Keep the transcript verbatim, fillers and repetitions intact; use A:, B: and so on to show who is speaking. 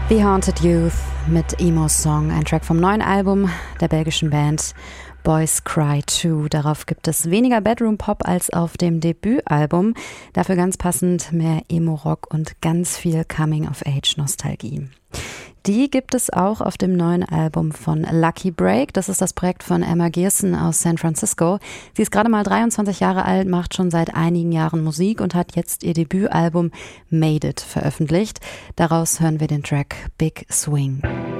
A: The Haunted Youth mit Emo-Song, ein Track vom neuen Album der belgischen Band Boys Cry zwei. Darauf gibt es weniger Bedroom-Pop als auf dem Debütalbum. Dafür ganz passend mehr Emo-Rock und ganz viel Coming-of-Age-Nostalgie. Die gibt es auch auf dem neuen Album von Lucky Break. Das ist das Projekt von Emma Gerson aus San Francisco. Sie ist gerade mal dreiundzwanzig Jahre alt, macht schon seit einigen Jahren Musik und hat jetzt ihr Debütalbum Made It veröffentlicht. Daraus hören wir den Track Big Swing.